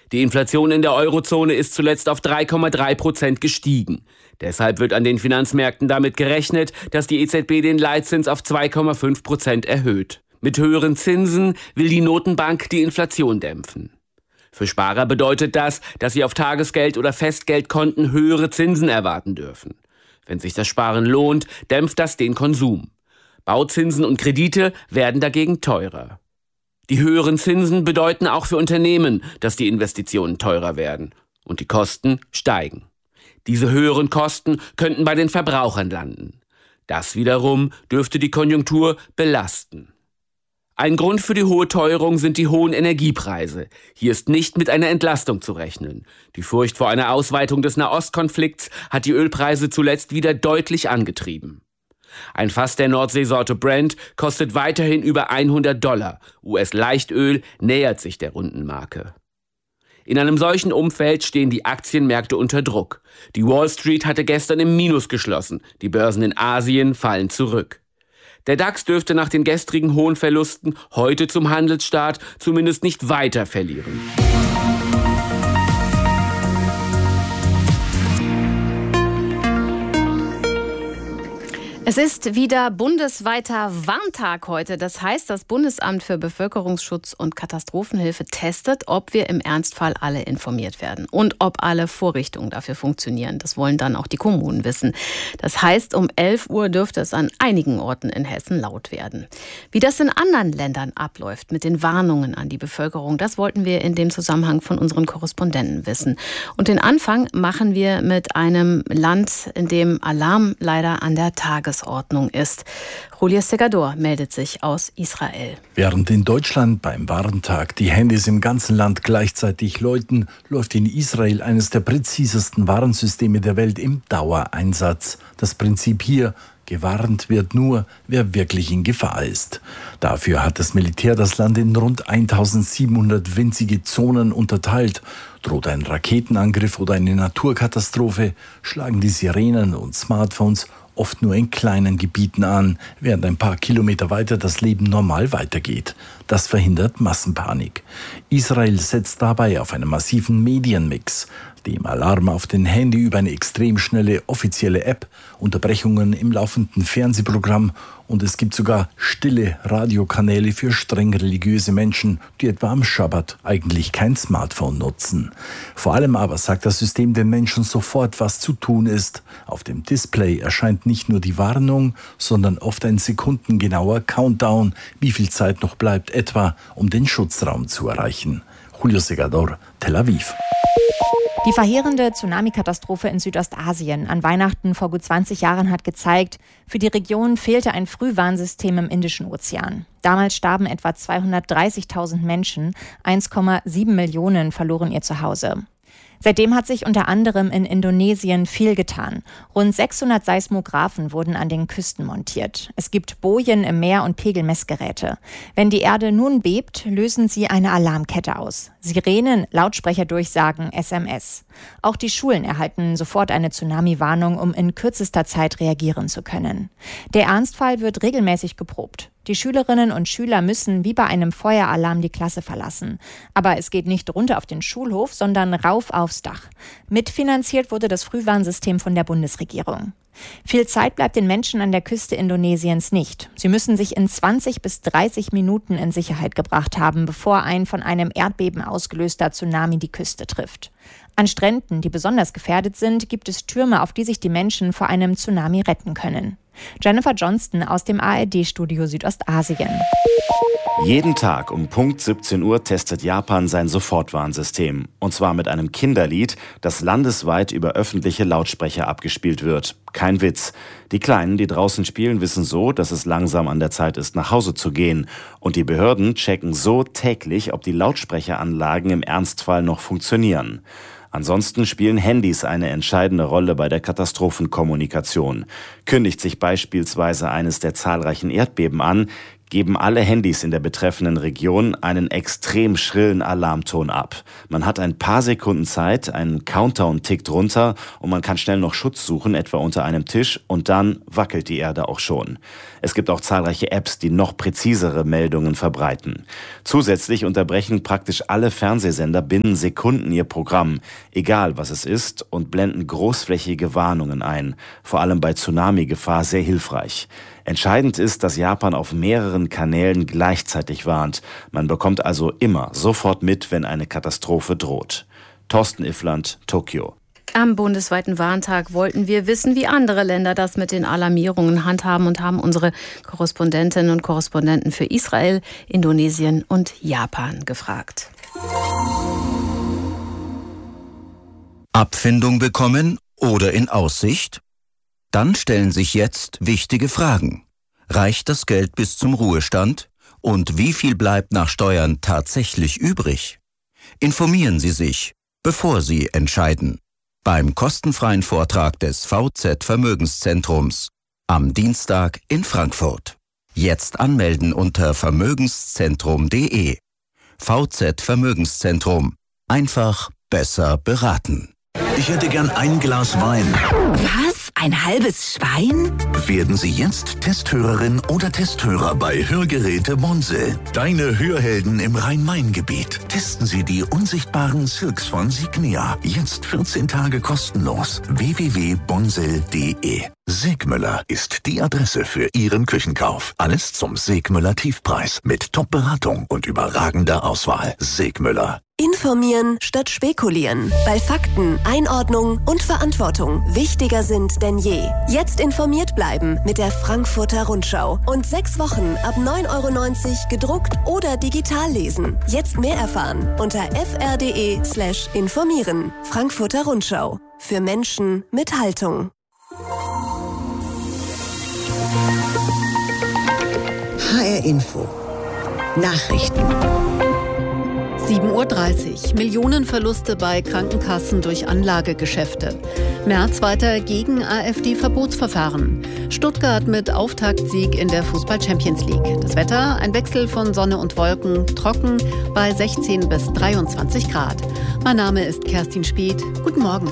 Die Inflation in der Eurozone ist zuletzt auf 3,3% gestiegen. Deshalb wird an den Finanzmärkten damit gerechnet, dass die EZB den Leitzins auf 2,5% erhöht. Mit höheren Zinsen will die Notenbank die Inflation dämpfen. Für Sparer bedeutet das, dass sie auf Tagesgeld- oder Festgeldkonten höhere Zinsen erwarten dürfen. Wenn sich das Sparen lohnt, dämpft das den Konsum. Bauzinsen und Kredite werden dagegen teurer. Die höheren Zinsen bedeuten auch für Unternehmen, dass die Investitionen teurer werden und die Kosten steigen. Diese höheren Kosten könnten bei den Verbrauchern landen. Das wiederum dürfte die Konjunktur belasten. Ein Grund für die hohe Teuerung sind die hohen Energiepreise. Hier ist nicht mit einer Entlastung zu rechnen. Die Furcht vor einer Ausweitung des Nahostkonflikts hat die Ölpreise zuletzt wieder deutlich angetrieben. Ein Fass der Nordseesorte Brent kostet weiterhin über $100. US-Leichtöl nähert sich der runden Marke. In einem solchen Umfeld stehen die Aktienmärkte unter Druck. Die Wall Street hatte gestern im Minus geschlossen. Die Börsen in Asien fallen zurück. Der DAX dürfte nach den gestrigen hohen Verlusten heute zum Handelsstart zumindest nicht weiter verlieren. Es ist wieder bundesweiter Warntag heute. Das heißt, das Bundesamt für Bevölkerungsschutz und Katastrophenhilfe testet, ob wir im Ernstfall alle informiert werden und ob alle Vorrichtungen dafür funktionieren. Das wollen dann auch die Kommunen wissen. Das heißt, um 11 Uhr dürfte es an einigen Orten in Hessen laut werden. Wie das in anderen Ländern abläuft mit den Warnungen an die Bevölkerung, das wollten wir in dem Zusammenhang von unseren Korrespondenten wissen. Und den Anfang machen wir mit einem Land, in dem Alarm leider an der Tagesordnung ist. Julia Segador meldet sich aus Israel. Während in Deutschland beim Warntag die Handys im ganzen Land gleichzeitig läuten, läuft in Israel eines der präzisesten Warnsysteme der Welt im Dauereinsatz. Das Prinzip hier: gewarnt wird nur, wer wirklich in Gefahr ist. Dafür hat das Militär das Land in rund 1700 winzige Zonen unterteilt. Droht ein Raketenangriff oder eine Naturkatastrophe, schlagen die Sirenen und Smartphones oft nur in kleinen Gebieten an, während ein paar Kilometer weiter das Leben normal weitergeht. Das verhindert Massenpanik. Israel setzt dabei auf einen massiven Medienmix, dem Alarm auf den Handy über eine extrem schnelle offizielle App, Unterbrechungen im laufenden Fernsehprogramm und es gibt sogar stille Radiokanäle für streng religiöse Menschen, die etwa am Schabbat eigentlich kein Smartphone nutzen. Vor allem aber sagt das System den Menschen sofort, was zu tun ist. Auf dem Display erscheint nicht nur die Warnung, sondern oft ein sekundengenauer Countdown, wie viel Zeit noch bleibt etwa, um den Schutzraum zu erreichen. Julia Segador, Tel Aviv. Die verheerende Tsunami-Katastrophe in Südostasien an Weihnachten vor gut 20 Jahren hat gezeigt, für die Region fehlte ein Frühwarnsystem im Indischen Ozean. Damals starben etwa 230.000 Menschen, 1,7 Millionen verloren ihr Zuhause. Seitdem hat sich unter anderem in Indonesien viel getan. Rund 600 Seismographen wurden an den Küsten montiert. Es gibt Bojen im Meer und Pegelmessgeräte. Wenn die Erde nun bebt, lösen sie eine Alarmkette aus. Sirenen, Lautsprecherdurchsagen, SMS. Auch die Schulen erhalten sofort eine Tsunami-Warnung, um in kürzester Zeit reagieren zu können. Der Ernstfall wird regelmäßig geprobt. Die Schülerinnen und Schüler müssen wie bei einem Feueralarm die Klasse verlassen. Aber es geht nicht runter auf den Schulhof, sondern rauf aufs Dach. Mitfinanziert wurde das Frühwarnsystem von der Bundesregierung. Viel Zeit bleibt den Menschen an der Küste Indonesiens nicht. Sie müssen sich in 20 bis 30 Minuten in Sicherheit gebracht haben, bevor ein von einem Erdbeben ausgelöster Tsunami die Küste trifft. An Stränden, die besonders gefährdet sind, gibt es Türme, auf die sich die Menschen vor einem Tsunami retten können. Jennifer Johnston aus dem ARD-Studio Südostasien. Jeden Tag um Punkt 17 Uhr testet Japan sein Sofortwarnsystem. Und zwar mit einem Kinderlied, das landesweit über öffentliche Lautsprecher abgespielt wird. Kein Witz. Die Kleinen, die draußen spielen, wissen so, dass es langsam an der Zeit ist, nach Hause zu gehen. Und die Behörden checken so täglich, ob die Lautsprecheranlagen im Ernstfall noch funktionieren. Ansonsten spielen Handys eine entscheidende Rolle bei der Katastrophenkommunikation. Kündigt sich beispielsweise eines der zahlreichen Erdbeben an, geben alle Handys in der betreffenden Region einen extrem schrillen Alarmton ab. Man hat ein paar Sekunden Zeit, ein Countdown tickt runter und man kann schnell noch Schutz suchen, etwa unter einem Tisch, und dann wackelt die Erde auch schon. Es gibt auch zahlreiche Apps, die noch präzisere Meldungen verbreiten. Zusätzlich unterbrechen praktisch alle Fernsehsender binnen Sekunden ihr Programm, egal was es ist, und blenden großflächige Warnungen ein. Vor allem bei Tsunami-Gefahr sehr hilfreich. Entscheidend ist, dass Japan auf mehreren Kanälen gleichzeitig warnt. Man bekommt also immer sofort mit, wenn eine Katastrophe droht. Thorsten Iffland, Tokio. Am bundesweiten Warntag wollten wir wissen, wie andere Länder das mit den Alarmierungen handhaben, und haben unsere Korrespondentinnen und Korrespondenten für Israel, Indonesien und Japan gefragt. Abfindung bekommen oder in Aussicht? Dann stellen sich jetzt wichtige Fragen. Reicht das Geld bis zum Ruhestand? Und wie viel bleibt nach Steuern tatsächlich übrig? Informieren Sie sich, bevor Sie entscheiden. Beim kostenfreien Vortrag des VZ Vermögenszentrums am Dienstag in Frankfurt. Jetzt anmelden unter vermögenszentrum.de. VZ Vermögenszentrum. Einfach besser beraten. Ich hätte gern ein Glas Wein. Was? Ein halbes Schwein? Werden Sie jetzt Testhörerin oder Testhörer bei Hörgeräte Bonsel. Deine Hörhelden im Rhein-Main-Gebiet. Testen Sie die unsichtbaren Silks von Signia. Jetzt 14 Tage kostenlos. www.bonsel.de. Segmüller ist die Adresse für Ihren Küchenkauf. Alles zum Segmüller Tiefpreis mit Top-Beratung und überragender Auswahl. Segmüller. Informieren statt spekulieren. Weil Fakten, Einordnung und Verantwortung wichtiger sind denn je. Jetzt informiert bleiben mit der Frankfurter Rundschau. Und 6 Wochen ab 9,90 € gedruckt oder digital lesen. Jetzt mehr erfahren unter fr.de/informieren. Frankfurter Rundschau. Für Menschen mit Haltung. HR Info. Nachrichten. 7:30 Uhr. Millionenverluste bei Krankenkassen durch Anlagegeschäfte. Merz weiter gegen AfD-Verbotsverfahren. Stuttgart mit Auftaktsieg in der Fußball-Champions League. Das Wetter, ein Wechsel von Sonne und Wolken, trocken bei 16 bis 23 Grad. Mein Name ist Kerstin Speth. Guten Morgen.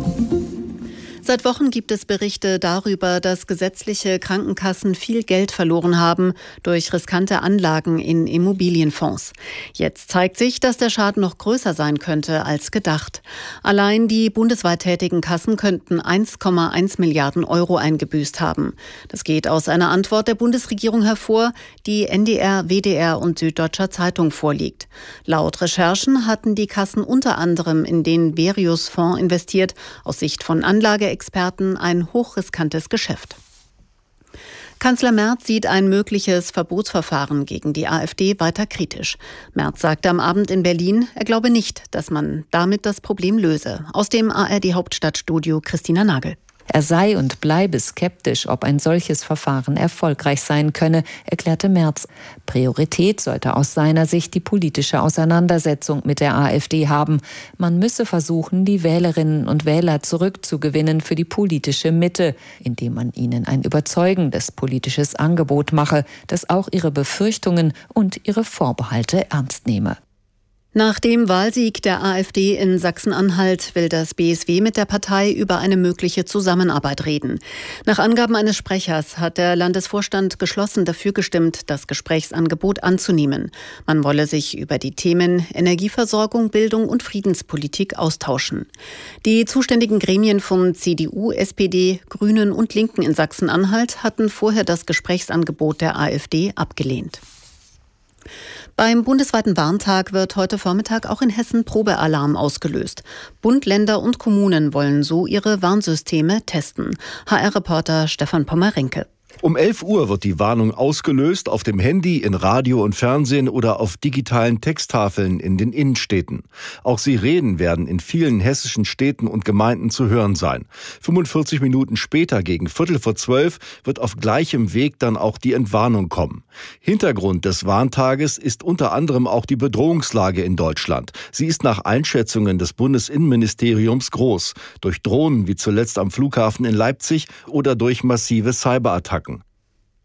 Seit Wochen gibt es Berichte darüber, dass gesetzliche Krankenkassen viel Geld verloren haben durch riskante Anlagen in Immobilienfonds. Jetzt zeigt sich, dass der Schaden noch größer sein könnte als gedacht. Allein die bundesweit tätigen Kassen könnten 1,1 Milliarden € eingebüßt haben. Das geht aus einer Antwort der Bundesregierung hervor, die NDR, WDR und Süddeutscher Zeitung vorliegt. Laut Recherchen hatten die Kassen unter anderem in den Verius-Fonds investiert, aus Sicht von Anlageexperten ein hochriskantes Geschäft. Kanzler Merz sieht ein mögliches Verbotsverfahren gegen die AfD weiter kritisch. Merz sagte am Abend in Berlin, er glaube nicht, dass man damit das Problem löse. Aus dem ARD-Hauptstadtstudio Christina Nagel. Er sei und bleibe skeptisch, ob ein solches Verfahren erfolgreich sein könne, erklärte Merz. Priorität sollte aus seiner Sicht die politische Auseinandersetzung mit der AfD haben. Man müsse versuchen, die Wählerinnen und Wähler zurückzugewinnen für die politische Mitte, indem man ihnen ein überzeugendes politisches Angebot mache, das auch ihre Befürchtungen und ihre Vorbehalte ernst nehme. Nach dem Wahlsieg der AfD in Sachsen-Anhalt will das BSW mit der Partei über eine mögliche Zusammenarbeit reden. Nach Angaben eines Sprechers hat der Landesvorstand geschlossen dafür gestimmt, das Gesprächsangebot anzunehmen. Man wolle sich über die Themen Energieversorgung, Bildung und Friedenspolitik austauschen. Die zuständigen Gremien von CDU, SPD, Grünen und Linken in Sachsen-Anhalt hatten vorher das Gesprächsangebot der AfD abgelehnt. Beim bundesweiten Warntag wird heute Vormittag auch in Hessen Probealarm ausgelöst. Bund, Länder und Kommunen wollen so ihre Warnsysteme testen. HR-Reporter Stefan Pommerenke. Um 11 Uhr wird die Warnung ausgelöst auf dem Handy, in Radio und Fernsehen oder auf digitalen Texttafeln in den Innenstädten. Auch Sirenen werden in vielen hessischen Städten und Gemeinden zu hören sein. 45 Minuten später, gegen 11:45, wird auf gleichem Weg dann auch die Entwarnung kommen. Hintergrund des Warntages ist unter anderem auch die Bedrohungslage in Deutschland. Sie ist nach Einschätzungen des Bundesinnenministeriums groß. Durch Drohnen wie zuletzt am Flughafen in Leipzig oder durch massive Cyberattacken.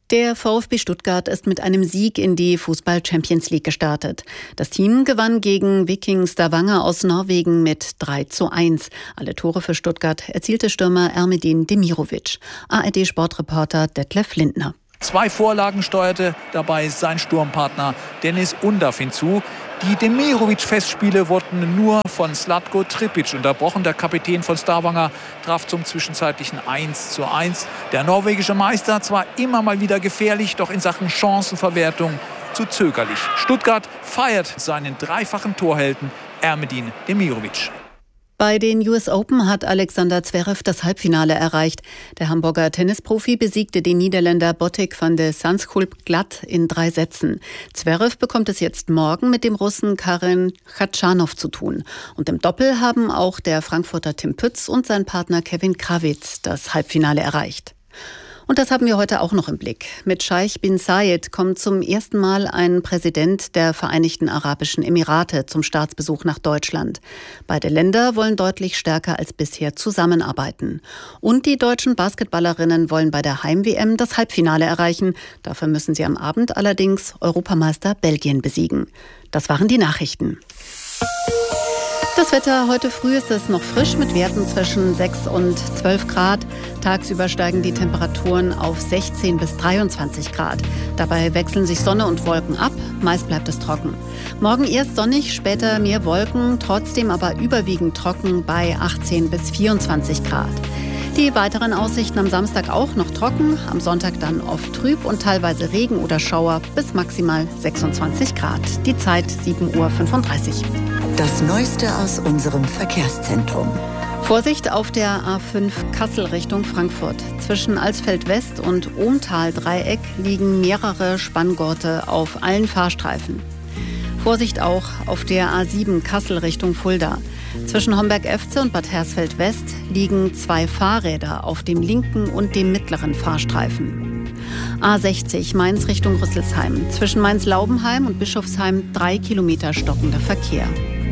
Der VfB Stuttgart ist mit einem Sieg in die Fußball-Champions League gestartet. Das Team gewann gegen Viking Stavanger aus Norwegen mit 3:1. Alle Tore für Stuttgart erzielte Stürmer Ermedin Demirovic. ARD-Sportreporter Detlef Lindner. 2 Vorlagen steuerte dabei sein Sturmpartner Dennis Undav hinzu. Die Demirovic-Festspiele wurden nur von Zlatko Tripic unterbrochen. Der Kapitän von Stavanger traf zum zwischenzeitlichen 1:1. Der norwegische Meister zwar immer mal wieder gefährlich, doch in Sachen Chancenverwertung zu zögerlich. Stuttgart feiert seinen dreifachen Torhelden Ermedin Demirovic. Bei den US Open hat Alexander Zverev das Halbfinale erreicht. Der Hamburger Tennisprofi besiegte den Niederländer Botic van de Zandschulp glatt in 3 Sätzen. Zverev bekommt es jetzt morgen mit dem Russen Karen Khachanov zu tun. Und im Doppel haben auch der Frankfurter Tim Pütz und sein Partner Kevin Krawitz das Halbfinale erreicht. Und das haben wir heute auch noch im Blick. Mit Scheich bin Zayed kommt zum ersten Mal ein Präsident der Vereinigten Arabischen Emirate zum Staatsbesuch nach Deutschland. Beide Länder wollen deutlich stärker als bisher zusammenarbeiten. Und die deutschen Basketballerinnen wollen bei der Heim-WM das Halbfinale erreichen. Dafür müssen sie am Abend allerdings Europameister Belgien besiegen. Das waren die Nachrichten. Das Wetter, heute früh ist es noch frisch mit Werten zwischen 6 und 12 Grad. Tagsüber steigen die Temperaturen auf 16 bis 23 Grad. Dabei wechseln sich Sonne und Wolken ab, meist bleibt es trocken. Morgen erst sonnig, später mehr Wolken, trotzdem aber überwiegend trocken bei 18 bis 24 Grad. Die weiteren Aussichten am Samstag auch noch trocken, am Sonntag dann oft trüb und teilweise Regen oder Schauer bis maximal 26 Grad. Die Zeit 7:35 Uhr. Das Neueste aus unserem Verkehrszentrum. Vorsicht auf der A5 Kassel Richtung Frankfurt. Zwischen Alsfeld West und Ohmtal-Dreieck liegen mehrere Spanngurte auf allen Fahrstreifen. Vorsicht auch auf der A7 Kassel Richtung Fulda. Zwischen Homberg-Efze und Bad Hersfeld-West liegen 2 Fahrräder auf dem linken und dem mittleren Fahrstreifen. A60 Mainz Richtung Rüsselsheim. Zwischen Mainz-Laubenheim und Bischofsheim 3 Kilometer stockender Verkehr.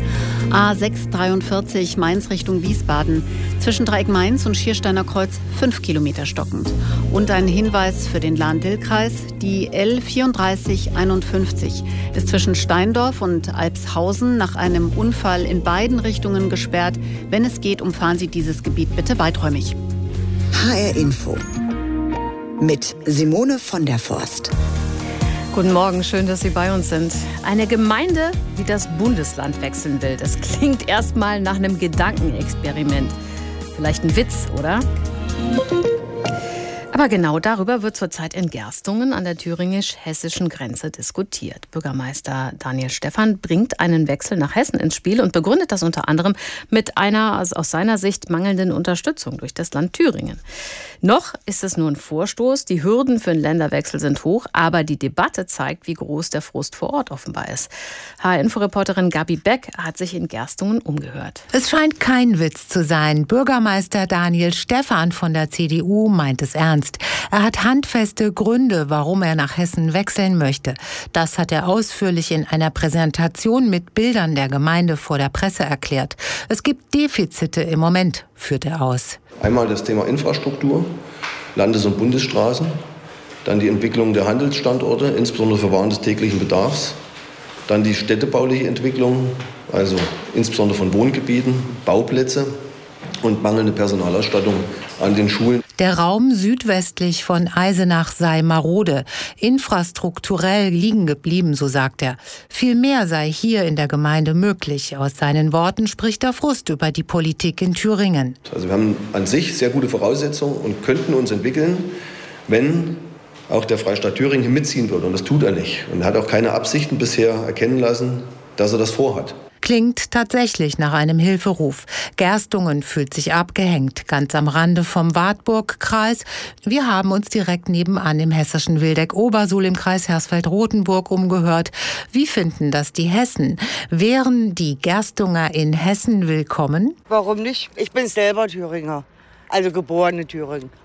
A643 Mainz Richtung Wiesbaden. Zwischen Dreieck Mainz und Schiersteiner Kreuz 5 Kilometer stockend. Und ein Hinweis für den Lahn-Dill-Kreis. Die L3451 ist zwischen Steindorf und Albshausen nach einem Unfall in beiden Richtungen gesperrt. Wenn es geht, umfahren Sie dieses Gebiet bitte weiträumig. HR Info mit Simone von der Forst. Guten Morgen, schön, dass Sie bei uns sind. Eine Gemeinde, die das Bundesland wechseln will. Das klingt erstmal nach einem Gedankenexperiment. Vielleicht ein Witz, oder? Aber genau darüber wird zurzeit in Gerstungen an der thüringisch-hessischen Grenze diskutiert. Bürgermeister Daniel Stephan bringt einen Wechsel nach Hessen ins Spiel und begründet das unter anderem mit einer aus seiner Sicht mangelnden Unterstützung durch das Land Thüringen. Noch ist es nur ein Vorstoß, die Hürden für einen Länderwechsel sind hoch, aber die Debatte zeigt, wie groß der Frust vor Ort offenbar ist. HR-Info-Reporterin Gabi Beck hat sich in Gerstungen umgehört. Es scheint kein Witz zu sein. Bürgermeister Daniel Stephan von der CDU meint es ernst. Er hat handfeste Gründe, warum er nach Hessen wechseln möchte. Das hat er ausführlich in einer Präsentation mit Bildern der Gemeinde vor der Presse erklärt. Es gibt Defizite im Moment, führt er aus. Einmal das Thema Infrastruktur, Landes- und Bundesstraßen, dann die Entwicklung der Handelsstandorte, insbesondere für Waren des täglichen Bedarfs, dann die städtebauliche Entwicklung, also insbesondere von Wohngebieten, Bauplätze und mangelnde Personalausstattung an den Schulen. Der Raum südwestlich von Eisenach sei marode, infrastrukturell liegen geblieben, so sagt er. Viel mehr sei hier in der Gemeinde möglich. Aus seinen Worten spricht der Frust über die Politik in Thüringen. Also wir haben an sich sehr gute Voraussetzungen und könnten uns entwickeln, wenn auch der Freistaat Thüringen hier mitziehen würde. Und das tut er nicht. Und er hat auch keine Absichten bisher erkennen lassen, dass er das vorhat. Klingt tatsächlich nach einem Hilferuf. Gerstungen fühlt sich abgehängt, ganz am Rande vom Wartburg-Kreis. Wir haben uns direkt nebenan im hessischen Wildeck-Obersuhl im Kreis Hersfeld-Rotenburg umgehört. Wie finden das die Hessen? Wären die Gerstunger in Hessen willkommen? Warum nicht? Ich bin selber Thüringer, also geborene Thüringen.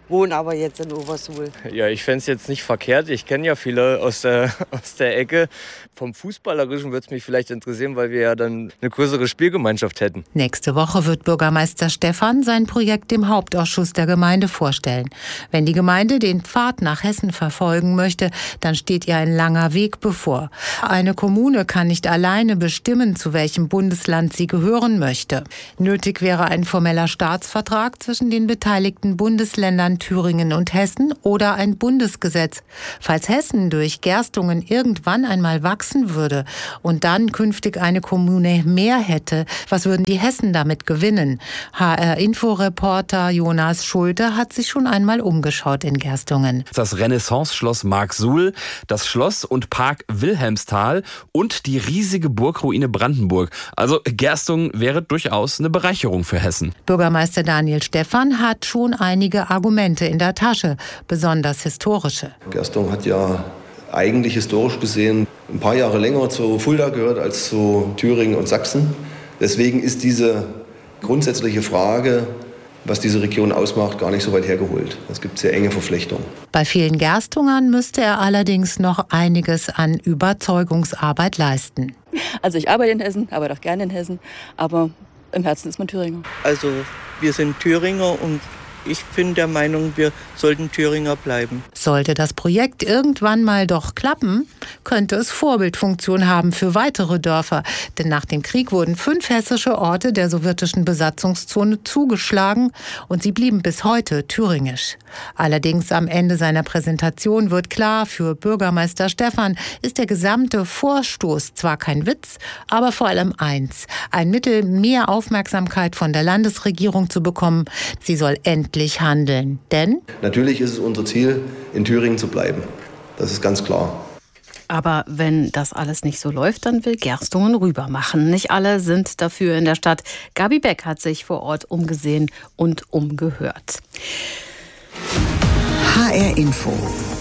wohne aber jetzt in Obersuhl. Ja, ich fände es jetzt nicht verkehrt. Ich kenne ja viele aus der Ecke. Vom Fußballerischen würde es mich vielleicht interessieren, weil wir ja dann eine größere Spielgemeinschaft hätten. Nächste Woche wird Bürgermeister Stephan sein Projekt dem Hauptausschuss der Gemeinde vorstellen. Wenn die Gemeinde den Pfad nach Hessen verfolgen möchte, dann steht ihr ein langer Weg bevor. Eine Kommune kann nicht alleine bestimmen, zu welchem Bundesland sie gehören möchte. Nötig wäre ein formeller Staatsvertrag zwischen den beteiligten Bundesländern Thüringen und Hessen oder ein Bundesgesetz. Falls Hessen durch Gerstungen irgendwann einmal wachsen würde und dann künftig eine Kommune mehr hätte, was würden die Hessen damit gewinnen? HR-Info-Reporter Jonas Schulte hat sich schon einmal umgeschaut in Gerstungen. Das Renaissance-Schloss Marksuhl, das Schloss und Park Wilhelmsthal und die riesige Burgruine Brandenburg. Also Gerstungen wäre durchaus eine Bereicherung für Hessen. Bürgermeister Daniel Stephan hat schon einige Argumente in der Tasche, besonders historische. Gerstungen hat ja eigentlich historisch gesehen ein paar Jahre länger zu Fulda gehört als zu Thüringen und Sachsen. Deswegen ist diese grundsätzliche Frage, was diese Region ausmacht, gar nicht so weit hergeholt. Es gibt sehr enge Verflechtungen. Bei vielen Gerstungern müsste er allerdings noch einiges an Überzeugungsarbeit leisten. Also ich arbeite in Hessen, arbeite auch gerne in Hessen, aber im Herzen ist man Thüringer. Also wir sind Thüringer und ich bin der Meinung, wir sollten Thüringer bleiben. Sollte das Projekt irgendwann mal doch klappen, könnte es Vorbildfunktion haben für weitere Dörfer. Denn nach dem Krieg wurden 5 hessische Orte der sowjetischen Besatzungszone zugeschlagen und sie blieben bis heute thüringisch. Allerdings am Ende seiner Präsentation wird klar, für Bürgermeister Stephan ist der gesamte Vorstoß zwar kein Witz, aber vor allem eins: ein Mittel, mehr Aufmerksamkeit von der Landesregierung zu bekommen. Sie soll endlich handeln. Denn natürlich ist es unser Ziel, in Thüringen zu bleiben. Das ist ganz klar. Aber wenn das alles nicht so läuft, dann will Gerstungen rüber machen. Nicht alle sind dafür in der Stadt. Gabi Beck hat sich vor Ort umgesehen und umgehört. HR Info.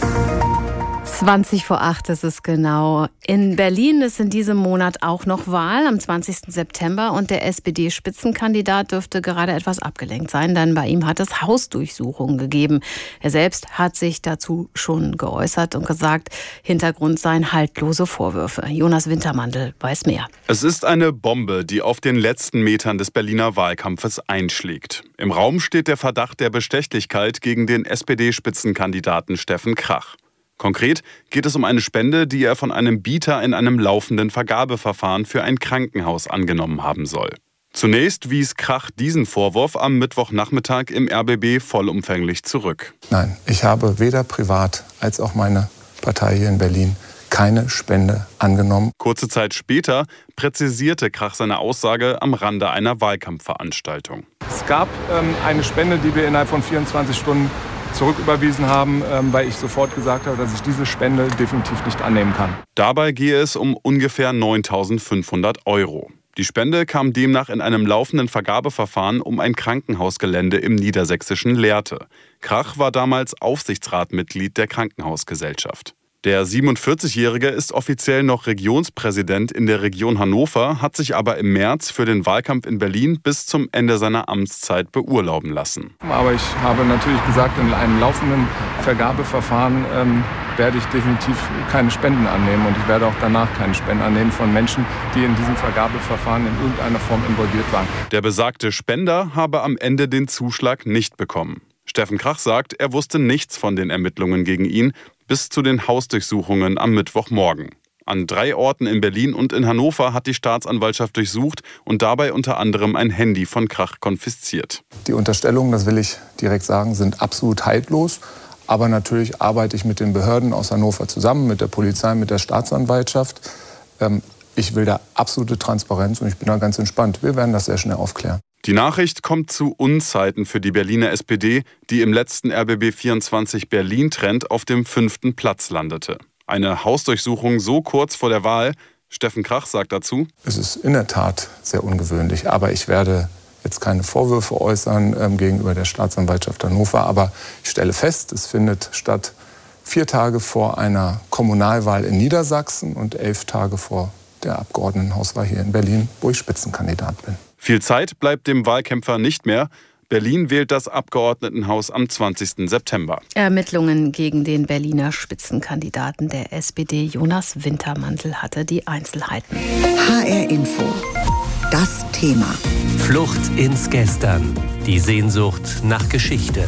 20:08 ist es genau. In Berlin ist in diesem Monat auch noch Wahl am 20. September und der SPD-Spitzenkandidat dürfte gerade etwas abgelenkt sein, denn bei ihm hat es Hausdurchsuchungen gegeben. Er selbst hat sich dazu schon geäußert und gesagt, Hintergrund seien haltlose Vorwürfe. Jonas Wintermantel weiß mehr. Es ist eine Bombe, die auf den letzten Metern des Berliner Wahlkampfes einschlägt. Im Raum steht der Verdacht der Bestechlichkeit gegen den SPD-Spitzenkandidaten Steffen Krach. Konkret geht es um eine Spende, die er von einem Bieter in einem laufenden Vergabeverfahren für ein Krankenhaus angenommen haben soll. Zunächst wies Krach diesen Vorwurf am Mittwochnachmittag im RBB vollumfänglich zurück. Nein, ich habe weder privat als auch meine Partei hier in Berlin keine Spende angenommen. Kurze Zeit später präzisierte Krach seine Aussage am Rande einer Wahlkampfveranstaltung. Es gab eine Spende, die wir innerhalb von 24 Stunden zurücküberwiesen haben, weil ich sofort gesagt habe, dass ich diese Spende definitiv nicht annehmen kann. Dabei gehe es um ungefähr 9.500 €. Die Spende kam demnach in einem laufenden Vergabeverfahren um ein Krankenhausgelände im niedersächsischen Lehrte. Krach war damals Aufsichtsratmitglied der Krankenhausgesellschaft. Der 47-Jährige ist offiziell noch Regionspräsident in der Region Hannover, hat sich aber im März für den Wahlkampf in Berlin bis zum Ende seiner Amtszeit beurlauben lassen. Aber ich habe natürlich gesagt, in einem laufenden Vergabeverfahren werde ich definitiv keine Spenden annehmen und ich werde auch danach keine Spenden annehmen von Menschen, die in diesem Vergabeverfahren in irgendeiner Form involviert waren. Der besagte Spender habe am Ende den Zuschlag nicht bekommen. Steffen Krach sagt, er wusste nichts von den Ermittlungen gegen ihn bis zu den Hausdurchsuchungen am Mittwochmorgen. An 3 Orten in Berlin und in Hannover hat die Staatsanwaltschaft durchsucht und dabei unter anderem ein Handy von Krach konfisziert. Die Unterstellungen, das will ich direkt sagen, sind absolut haltlos. Aber natürlich arbeite ich mit den Behörden aus Hannover zusammen, mit der Polizei, mit der Staatsanwaltschaft. Ich will da absolute Transparenz und ich bin da ganz entspannt. Wir werden das sehr schnell aufklären. Die Nachricht kommt zu Unzeiten für die Berliner SPD, die im letzten RBB24 Berlin-Trend auf dem 5. Platz landete. Eine Hausdurchsuchung so kurz vor der Wahl. Steffen Krach sagt dazu: Es ist in der Tat sehr ungewöhnlich, aber ich werde jetzt keine Vorwürfe äußern gegenüber der Staatsanwaltschaft Hannover. Aber ich stelle fest, es findet statt 4 Tage vor einer Kommunalwahl in Niedersachsen und 11 Tage vor der Abgeordnetenhauswahl hier in Berlin, wo ich Spitzenkandidat bin. Viel Zeit bleibt dem Wahlkämpfer nicht mehr. Berlin wählt das Abgeordnetenhaus am 20. September. Ermittlungen gegen den Berliner Spitzenkandidaten der SPD Jonas Wintermantel hatte die Einzelheiten. HR Info. Das Thema. Flucht ins Gestern. Die Sehnsucht nach Geschichte.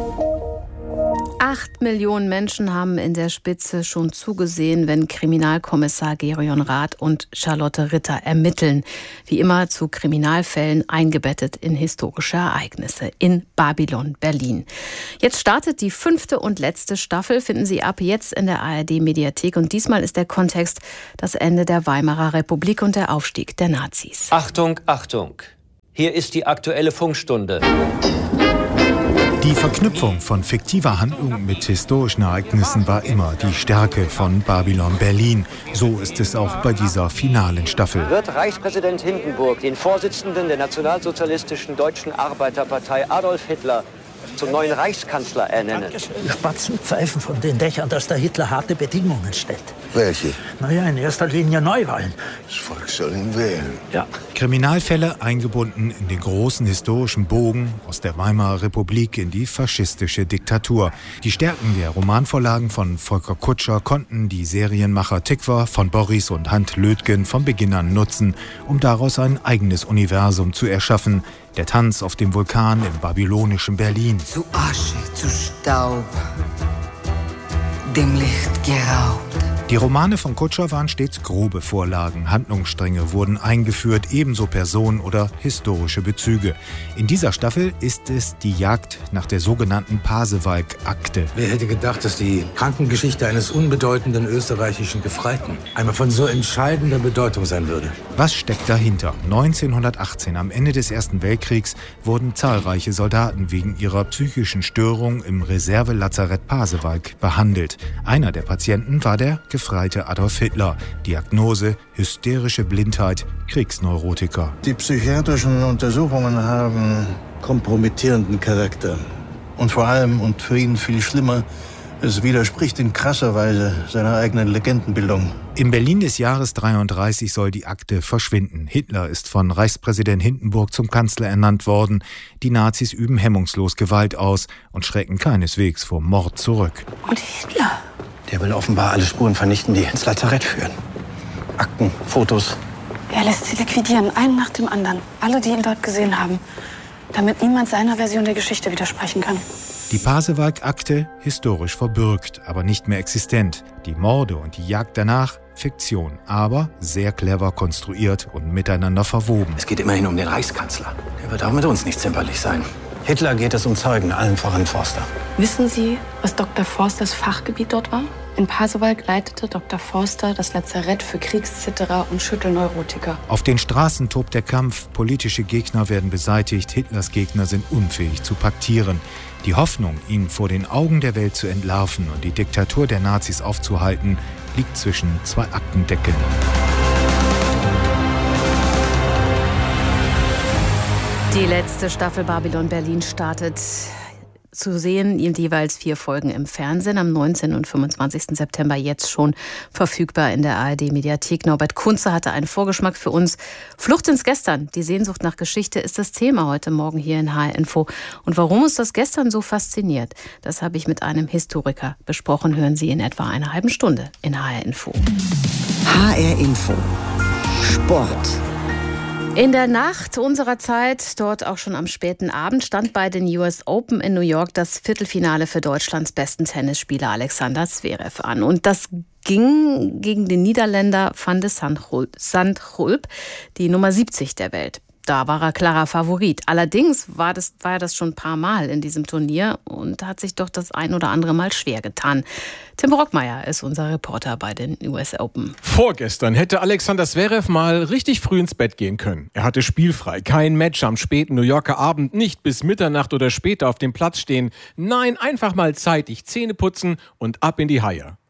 8 Millionen Menschen haben in der Spitze schon zugesehen, wenn Kriminalkommissar Gerion Rath und Charlotte Ritter ermitteln. Wie immer zu Kriminalfällen eingebettet in historische Ereignisse in Babylon, Berlin. Jetzt startet die 5. und letzte Staffel, finden Sie ab jetzt in der ARD-Mediathek. Und diesmal ist der Kontext das Ende der Weimarer Republik und der Aufstieg der Nazis. Achtung, Achtung! Hier ist die aktuelle Funkstunde. Die Verknüpfung von fiktiver Handlung mit historischen Ereignissen war immer die Stärke von Babylon Berlin. So ist es auch bei dieser finalen Staffel. Wird Reichspräsident Hindenburg den Vorsitzenden der nationalsozialistischen Deutschen Arbeiterpartei Adolf Hitler zum neuen Reichskanzler ernennen? Die Spatzen pfeifen von den Dächern, dass da Hitler harte Bedingungen stellt. Welche? Naja, in erster Linie Neuwahlen. Das Volk soll ihn wählen. Ja. Kriminalfälle eingebunden in den großen historischen Bogen aus der Weimarer Republik in die faschistische Diktatur. Die Stärken der Romanvorlagen von Volker Kutscher konnten die Serienmacher Tikva von Boris und Hand Lötgen von Beginn an nutzen, um daraus ein eigenes Universum zu erschaffen. Der Tanz auf dem Vulkan im babylonischen Berlin. Zu Asche, zu Staub, dem Licht geraubt. Die Romane von Kutscher waren stets grobe Vorlagen. Handlungsstränge wurden eingeführt, ebenso Personen oder historische Bezüge. In dieser Staffel ist es die Jagd nach der sogenannten Pasewalk-Akte. Wer hätte gedacht, dass die Krankengeschichte eines unbedeutenden österreichischen Gefreiten einmal von so entscheidender Bedeutung sein würde? Was steckt dahinter? 1918, am Ende des Ersten Weltkriegs, wurden zahlreiche Soldaten wegen ihrer psychischen Störung im Reservelazarett Pasewalk behandelt. Einer der Patienten war der Gefreite Adolf Hitler. Diagnose: hysterische Blindheit, Kriegsneurotiker. Die psychiatrischen Untersuchungen haben kompromittierenden Charakter. Und vor allem, und für ihn viel schlimmer, es widerspricht in krasser Weise seiner eigenen Legendenbildung. Im Berlin des Jahres 33 soll die Akte verschwinden. Hitler ist von Reichspräsident Hindenburg zum Kanzler ernannt worden. Die Nazis üben hemmungslos Gewalt aus und schrecken keineswegs vor Mord zurück. Und Hitler? Der will offenbar alle Spuren vernichten, die ins Lazarett führen. Akten, Fotos. Er lässt sie liquidieren, einen nach dem anderen. Alle, die ihn dort gesehen haben. Damit niemand seiner Version der Geschichte widersprechen kann. Die Pasewalk-Akte historisch verbürgt, aber nicht mehr existent. Die Morde und die Jagd danach Fiktion, aber sehr clever konstruiert und miteinander verwoben. Es geht immerhin um den Reichskanzler. Der wird auch mit uns nicht zimperlich sein. Hitler geht es um Zeugen, allen voran Forster. Wissen Sie, was Dr. Forsters Fachgebiet dort war? In Pasewalk leitete Dr. Forster das Lazarett für Kriegszitterer und Schüttelneurotiker. Auf den Straßen tobt der Kampf. Politische Gegner werden beseitigt. Hitlers Gegner sind unfähig zu paktieren. Die Hoffnung, ihn vor den Augen der Welt zu entlarven und die Diktatur der Nazis aufzuhalten, liegt zwischen zwei Aktendeckeln. Die letzte Staffel Babylon Berlin startet. Zu sehen, jeweils 4 Folgen im Fernsehen, am 19. und 25. September jetzt schon verfügbar in der ARD-Mediathek. Norbert Kunze hatte einen Vorgeschmack für uns. Flucht ins Gestern, die Sehnsucht nach Geschichte ist das Thema heute Morgen hier in HR Info. Und warum uns das Gestern so fasziniert, das habe ich mit einem Historiker besprochen. Hören Sie in etwa einer halben Stunde in HR Info. HR Info. Sport. In der Nacht unserer Zeit, dort auch schon am späten Abend, stand bei den US Open in New York das Viertelfinale für Deutschlands besten Tennisspieler Alexander Zverev an. Und das ging gegen den Niederländer Van de Zandschulp, die Nummer 70 der Welt. Da war er klarer Favorit. Allerdings war das schon ein paar Mal in diesem Turnier und hat sich doch das ein oder andere Mal schwer getan. Tim Brockmeier ist unser Reporter bei den US Open. Vorgestern hätte Alexander Zverev mal richtig früh ins Bett gehen können. Er hatte spielfrei, kein Match am späten New Yorker Abend, nicht bis Mitternacht oder später auf dem Platz stehen. Nein, einfach mal zeitig Zähne putzen und ab in die Haie.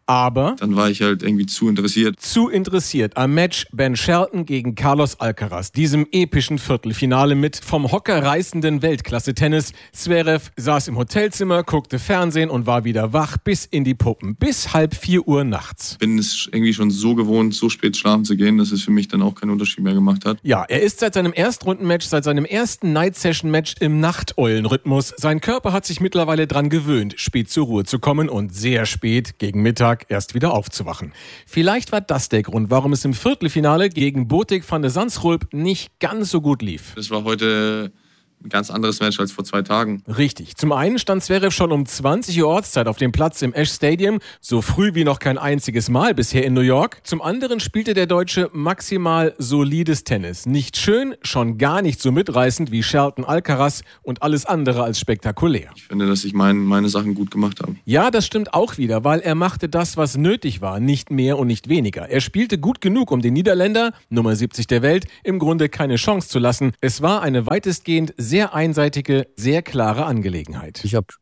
Aber dann war ich halt irgendwie zu interessiert. Zu interessiert am Match Ben Shelton gegen Carlos Alcaraz, diesem epischen Viertelfinale mit vom Hocker reißenden Weltklasse-Tennis. Zverev saß im Hotelzimmer, guckte Fernsehen und war wieder wach bis in die Puppen, bis 3:30 Uhr nachts. Bin es irgendwie schon so gewohnt, so spät schlafen zu gehen, dass es für mich dann auch keinen Unterschied mehr gemacht hat. Ja, er ist seit seinem Erstrundenmatch, seit seinem ersten Night-Session-Match im Nachteulenrhythmus. Sein Körper hat sich mittlerweile dran gewöhnt, spät zur Ruhe zu kommen und sehr spät, gegen Mittag, erst wieder aufzuwachen. Vielleicht war das der Grund, warum es im Viertelfinale gegen Botic van de Zandschulp nicht ganz so gut lief. Das war heute ein ganz anderes Match als vor 2 Tagen. Richtig. Zum einen stand Zverev schon um 20 Uhr Ortszeit auf dem Platz im Ash Stadium, so früh wie noch kein einziges Mal bisher in New York. Zum anderen spielte der Deutsche maximal solides Tennis. Nicht schön, schon gar nicht so mitreißend wie Shelton Alcaraz und alles andere als spektakulär. Ich finde, dass ich meine Sachen gut gemacht habe. Ja, das stimmt auch wieder, weil er machte das, was nötig war, nicht mehr und nicht weniger. Er spielte gut genug, um den Niederländer, Nummer 70 der Welt, im Grunde keine Chance zu lassen. Es war eine weitestgehend sehr einseitige, sehr klare Angelegenheit. Ich habe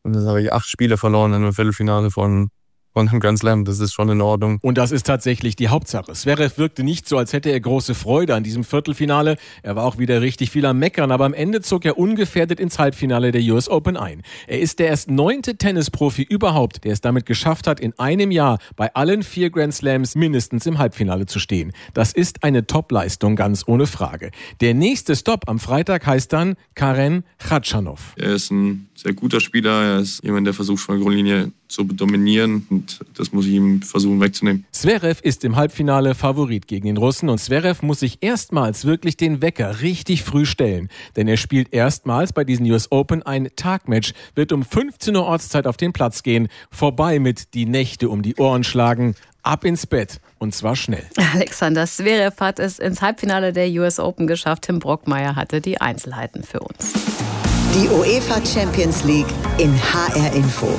8 Spiele verloren in einem Viertelfinale von einem Grand Slam. Das ist schon in Ordnung. Und das ist tatsächlich die Hauptsache. Zverev wirkte nicht so, als hätte er große Freude an diesem Viertelfinale. Er war auch wieder richtig viel am Meckern, aber am Ende zog er ungefährdet ins Halbfinale der US Open ein. Er ist der erst 9. Tennisprofi überhaupt, der es damit geschafft hat, in einem Jahr bei allen 4 Grand Slams mindestens im Halbfinale zu stehen. Das ist eine Top-Leistung, ganz ohne Frage. Der nächste Stopp am Freitag heißt dann Karen Khachanov. Er ist ein sehr guter Spieler. Er ist jemand, der versucht, von der Grundlinie zu dominieren. Und das muss ich ihm versuchen wegzunehmen. Zverev ist im Halbfinale Favorit gegen den Russen. Und Zverev muss sich erstmals wirklich den Wecker richtig früh stellen. Denn er spielt erstmals bei diesen US Open ein Tagmatch, wird um 15 Uhr Ortszeit auf den Platz gehen. Vorbei mit die Nächte um die Ohren schlagen. Ab ins Bett. Und zwar schnell. Alexander Zverev hat es ins Halbfinale der US Open geschafft. Tim Brockmeier hatte die Einzelheiten für uns. Die UEFA Champions League in HR Info.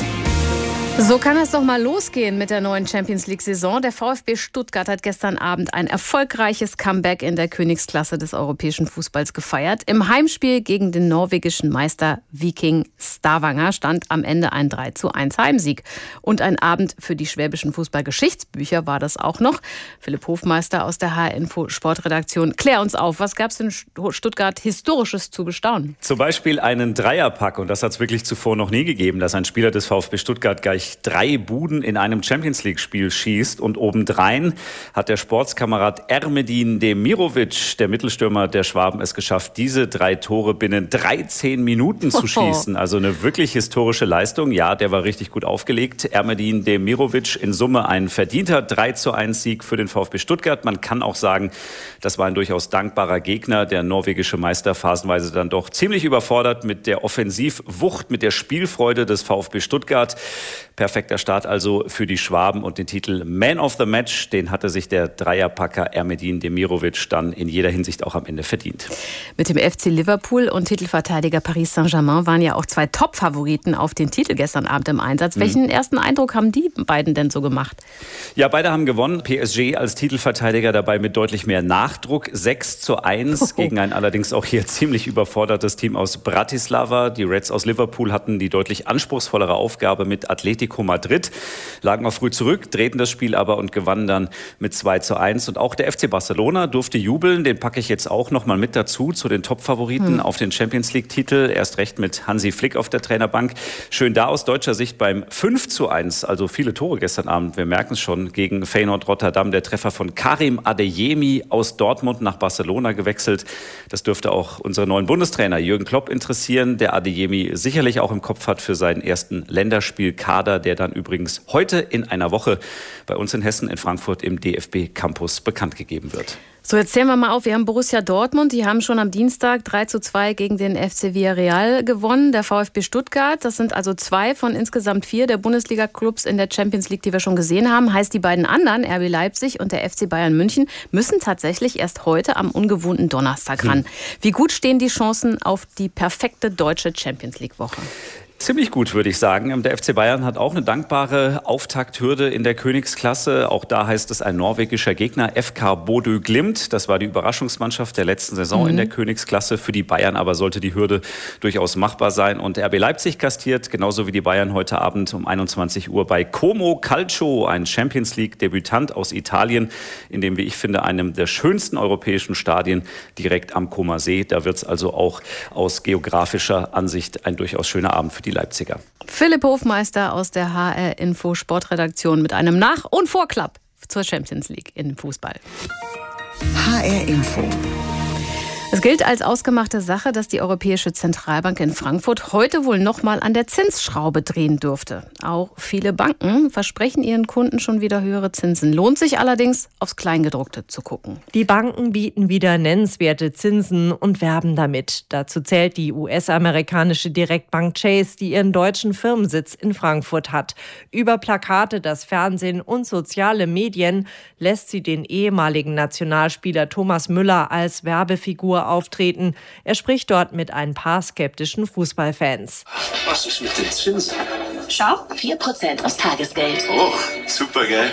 So kann es doch mal losgehen mit der neuen Champions-League-Saison. Der VfB Stuttgart hat gestern Abend ein erfolgreiches Comeback in der Königsklasse des europäischen Fußballs gefeiert. Im Heimspiel gegen den norwegischen Meister Viking Stavanger stand am Ende ein 3:1 Heimsieg. Und ein Abend für die schwäbischen Fußball-Geschichtsbücher war das auch noch. Philipp Hofmeister aus der HR-Info Sportredaktion. Klär uns auf, was gab es in Stuttgart Historisches zu bestaunen? Zum Beispiel einen Dreierpack. Und das hat es wirklich zuvor noch nie gegeben, dass ein Spieler des VfB Stuttgart gleich 3 Buden in einem Champions-League-Spiel schießt. Und obendrein hat der Sportskamerad Ermedin Demirovic, der Mittelstürmer der Schwaben, es geschafft, diese 3 Tore binnen 13 Minuten zu schießen. Also eine wirklich historische Leistung. Ja, der war richtig gut aufgelegt. Ermedin Demirovic in Summe ein verdienter 3:1 Sieg für den VfB Stuttgart. Man kann auch sagen, das war ein durchaus dankbarer Gegner. Der norwegische Meister phasenweise dann doch ziemlich überfordert mit der Offensivwucht, mit der Spielfreude des VfB Stuttgart. Perfekter Start also für die Schwaben und den Titel Man of the Match, den hatte sich der Dreierpacker Ermedin Demirovic dann in jeder Hinsicht auch am Ende verdient. Mit dem FC Liverpool und Titelverteidiger Paris Saint-Germain waren ja auch 2 Top-Favoriten auf den Titel gestern Abend im Einsatz. Welchen ersten Eindruck haben die beiden denn so gemacht? Ja, beide haben gewonnen. PSG als Titelverteidiger dabei mit deutlich mehr Nachdruck. 6:1 gegen ein allerdings auch hier ziemlich überfordertes Team aus Bratislava. Die Reds aus Liverpool hatten die deutlich anspruchsvollere Aufgabe mit Atletico Madrid, lagen auch früh zurück, drehten das Spiel aber und gewannen dann mit 2:1. Und auch der FC Barcelona durfte jubeln, den packe ich jetzt auch noch mal mit dazu, zu den Top-Favoriten auf den Champions-League-Titel. Erst recht mit Hansi Flick auf der Trainerbank. Schön da aus deutscher Sicht beim 5:1, also viele Tore gestern Abend, wir merken es schon, gegen Feyenoord Rotterdam. Der Treffer von Karim Adeyemi aus Dortmund nach Barcelona gewechselt. Das dürfte auch unseren neuen Bundestrainer Jürgen Klopp interessieren, der Adeyemi sicherlich auch im Kopf hat für seinen ersten Länderspielkader, der dann übrigens heute in einer Woche bei uns in Hessen in Frankfurt im DFB-Campus bekannt gegeben wird. So, jetzt zählen wir mal auf. Wir haben Borussia Dortmund, die haben schon am Dienstag 3:2 gegen den FC Villarreal gewonnen. Der VfB Stuttgart, das sind also 2 von insgesamt 4 der Bundesliga-Clubs in der Champions League, die wir schon gesehen haben. Heißt, die beiden anderen, RB Leipzig und der FC Bayern München, müssen tatsächlich erst heute am ungewohnten Donnerstag ran. Wie gut stehen die Chancen auf die perfekte deutsche Champions League-Woche? Ziemlich gut, würde ich sagen. Der FC Bayern hat auch eine dankbare Auftakthürde in der Königsklasse. Auch da heißt es ein norwegischer Gegner, FK Bodø Glimt. Das war die Überraschungsmannschaft der letzten Saison in der Königsklasse. Für die Bayern aber sollte die Hürde durchaus machbar sein. Und RB Leipzig gastiert, genauso wie die Bayern, heute Abend um 21 Uhr bei Como Calcio, ein Champions-League-Debütant aus Italien, in dem, wie ich finde, einem der schönsten europäischen Stadien direkt am Comer See. Da wird es also auch aus geografischer Ansicht ein durchaus schöner Abend für die Leipziger. Philipp Hofmeister aus der HR-Info Sportredaktion mit einem Nach- und Vorklapp zur Champions League im Fußball. HR-Info. Es gilt als ausgemachte Sache, dass die Europäische Zentralbank in Frankfurt heute wohl nochmal an der Zinsschraube drehen dürfte. Auch viele Banken versprechen ihren Kunden schon wieder höhere Zinsen. Lohnt sich allerdings, aufs Kleingedruckte zu gucken. Die Banken bieten wieder nennenswerte Zinsen und werben damit. Dazu zählt die US-amerikanische Direktbank Chase, die ihren deutschen Firmensitz in Frankfurt hat. Über Plakate, das Fernsehen und soziale Medien lässt sie den ehemaligen Nationalspieler Thomas Müller als Werbefigur auftreten. Er spricht dort mit ein paar skeptischen Fußballfans. Was ist mit den Zinsen? Schau, 4% aufs Tagesgeld. Oh, super, gell?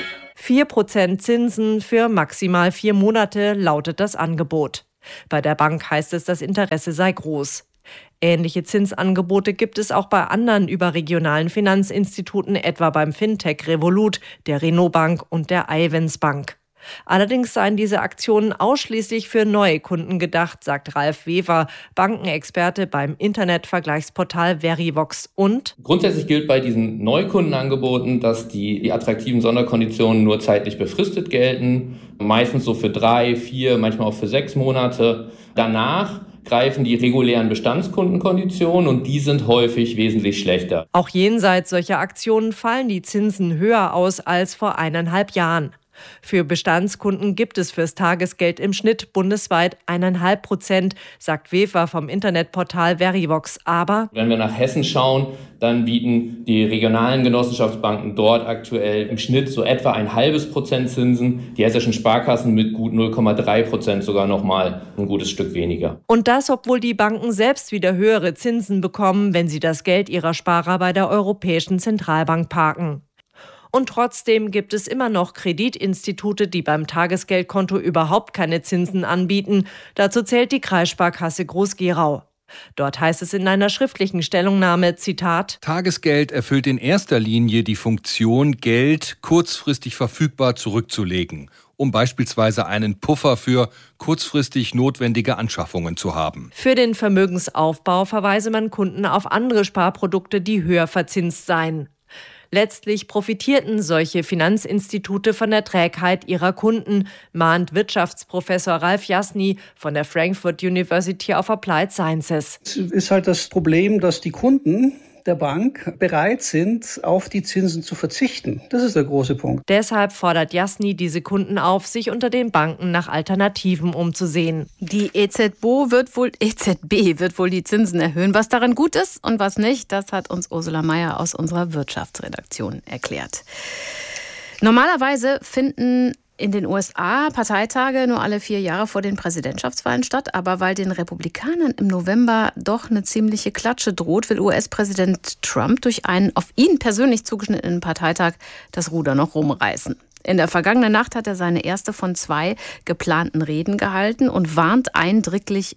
4% Zinsen für maximal 4 Monate lautet das Angebot. Bei der Bank heißt es, das Interesse sei groß. Ähnliche Zinsangebote gibt es auch bei anderen überregionalen Finanzinstituten, etwa beim Fintech Revolut, der Renault Bank und der Ayvens Bank. Allerdings seien diese Aktionen ausschließlich für neue Kunden gedacht, sagt Ralf Wever, Bankenexperte beim Internetvergleichsportal Verivox. Und grundsätzlich gilt bei diesen Neukundenangeboten, dass die attraktiven Sonderkonditionen nur zeitlich befristet gelten, meistens so für 3, 4, manchmal auch für 6 Monate. Danach greifen die regulären Bestandskundenkonditionen und die sind häufig wesentlich schlechter. Auch jenseits solcher Aktionen fallen die Zinsen höher aus als vor 1,5 Jahren. Für Bestandskunden gibt es fürs Tagesgeld im Schnitt bundesweit 1,5%, sagt Wefer vom Internetportal Verivox. Aber wenn wir nach Hessen schauen, dann bieten die regionalen Genossenschaftsbanken dort aktuell im Schnitt so etwa 0,5% Zinsen. Die hessischen Sparkassen mit gut 0,3% sogar noch mal ein gutes Stück weniger. Und das, obwohl die Banken selbst wieder höhere Zinsen bekommen, wenn sie das Geld ihrer Sparer bei der Europäischen Zentralbank parken. Und trotzdem gibt es immer noch Kreditinstitute, die beim Tagesgeldkonto überhaupt keine Zinsen anbieten. Dazu zählt die Kreissparkasse Groß-Gerau. Dort heißt es in einer schriftlichen Stellungnahme, Zitat: Tagesgeld erfüllt in erster Linie die Funktion, Geld kurzfristig verfügbar zurückzulegen, um beispielsweise einen Puffer für kurzfristig notwendige Anschaffungen zu haben. Für den Vermögensaufbau verweise man Kunden auf andere Sparprodukte, die höher verzinst seien. Letztlich profitierten solche Finanzinstitute von der Trägheit ihrer Kunden, mahnt Wirtschaftsprofessor Ralf Jasny von der Frankfurt University of Applied Sciences. Es ist halt das Problem, dass die Kunden der Bank bereit sind, auf die Zinsen zu verzichten. Das ist der große Punkt. Deshalb fordert Jasny diese Kunden auf, sich unter den Banken nach Alternativen umzusehen. Die EZB wird wohl die Zinsen erhöhen. Was daran gut ist und was nicht, das hat uns Ursula Meier aus unserer Wirtschaftsredaktion erklärt. Normalerweise finden in den USA Parteitage nur alle 4 Jahre vor den Präsidentschaftswahlen statt. Aber weil den Republikanern im November doch eine ziemliche Klatsche droht, will US-Präsident Trump durch einen auf ihn persönlich zugeschnittenen Parteitag das Ruder noch rumreißen. In der vergangenen Nacht hat er seine erste von 2 geplanten Reden gehalten und warnt eindringlich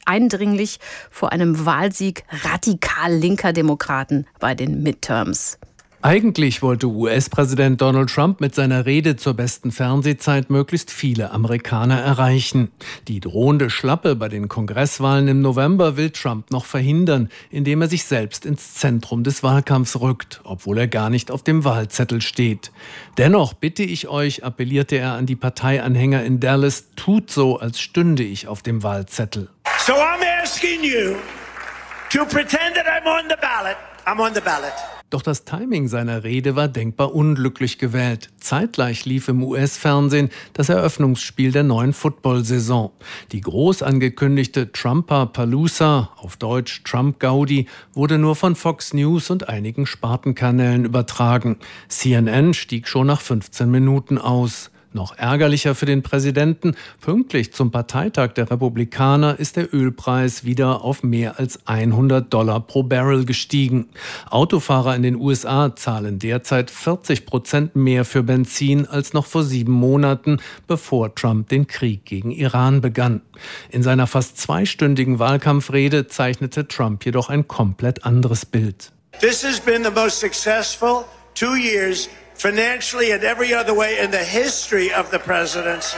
vor einem Wahlsieg radikal linker Demokraten bei den Midterms. Eigentlich wollte US-Präsident Donald Trump mit seiner Rede zur besten Fernsehzeit möglichst viele Amerikaner erreichen. Die drohende Schlappe bei den Kongresswahlen im November will Trump noch verhindern, indem er sich selbst ins Zentrum des Wahlkampfs rückt, obwohl er gar nicht auf dem Wahlzettel steht. Dennoch bitte ich euch, appellierte er an die Parteianhänger in Dallas, tut so, als stünde ich auf dem Wahlzettel. So I'm asking you to pretend that I'm on the ballot. I'm on the ballot. Doch das Timing seiner Rede war denkbar unglücklich gewählt. Zeitgleich lief im US-Fernsehen das Eröffnungsspiel der neuen Football-Saison. Die groß angekündigte Trumper-Palooza, auf Deutsch Trump-Gaudi, wurde nur von Fox News und einigen Spartenkanälen übertragen. CNN stieg schon nach 15 Minuten aus. Noch ärgerlicher für den Präsidenten, pünktlich zum Parteitag der Republikaner ist der Ölpreis wieder auf mehr als $100 pro Barrel gestiegen. Autofahrer in den USA zahlen derzeit 40% mehr für Benzin als noch vor 7 Monaten, bevor Trump den Krieg gegen Iran begann. In seiner fast 2-stündigen Wahlkampfrede zeichnete Trump jedoch ein komplett anderes Bild. This has been the most successful 2 years financially and every other way in the history of the presidency.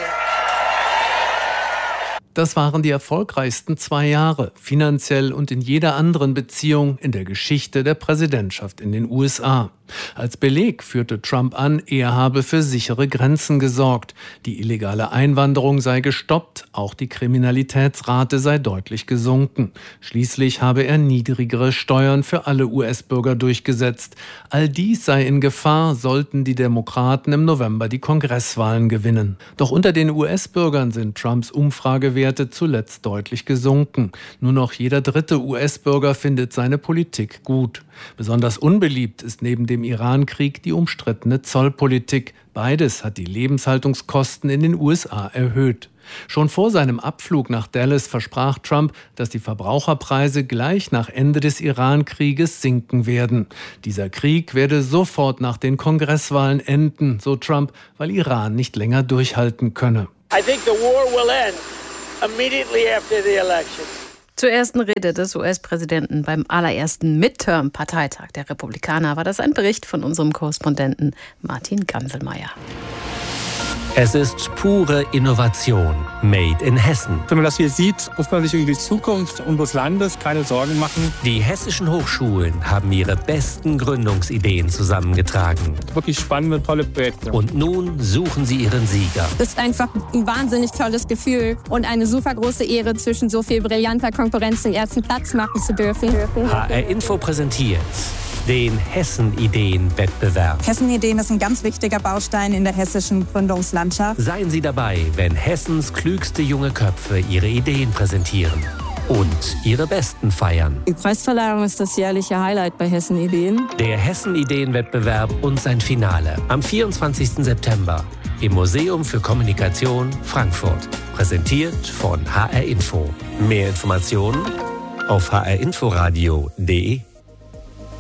Das waren die erfolgreichsten 2 Jahre, finanziell und in jeder anderen Beziehung in der Geschichte der Präsidentschaft in den USA. Als Beleg führte Trump an, er habe für sichere Grenzen gesorgt. Die illegale Einwanderung sei gestoppt, auch die Kriminalitätsrate sei deutlich gesunken. Schließlich habe er niedrigere Steuern für alle US-Bürger durchgesetzt. All dies sei in Gefahr, sollten die Demokraten im November die Kongresswahlen gewinnen. Doch unter den US-Bürgern sind Trumps Umfragewerte zuletzt deutlich gesunken. Nur noch jeder 3. US-Bürger findet seine Politik gut. Besonders unbeliebt ist neben dem Iran-Krieg die umstrittene Zollpolitik. Beides hat die Lebenshaltungskosten in den USA erhöht. Schon vor seinem Abflug nach Dallas versprach Trump, dass die Verbraucherpreise gleich nach Ende des Iran-Krieges sinken werden. Dieser Krieg werde sofort nach den Kongresswahlen enden, so Trump, weil Iran nicht länger durchhalten könne. I think the war will end immediately after the election. Zur ersten Rede des US-Präsidenten beim allerersten Midterm-Parteitag der Republikaner war das ein Bericht von unserem Korrespondenten Martin Ganselmeier. Es ist pure Innovation, made in Hessen. Wenn man das hier sieht, muss man sich über die Zukunft unseres Landes keine Sorgen machen. Die hessischen Hochschulen haben ihre besten Gründungsideen zusammengetragen. Wirklich spannende, tolle Projekte. Und nun suchen sie ihren Sieger. Das ist einfach ein wahnsinnig tolles Gefühl und eine super große Ehre, zwischen so viel brillanter Konkurrenz den ersten Platz machen zu dürfen. HR Info präsentiert den Hessen-Ideen-Wettbewerb. Hessen-Ideen ist ein ganz wichtiger Baustein in der hessischen Gründungslandschaft. Seien Sie dabei, wenn Hessens klügste junge Köpfe ihre Ideen präsentieren und ihre besten feiern. Die Preisverleihung ist das jährliche Highlight bei Hessen-Ideen. Der Hessen-Ideen-Wettbewerb und sein Finale am 24. September im Museum für Kommunikation Frankfurt. Präsentiert von HR Info. Mehr Informationen auf hrinforadio.de.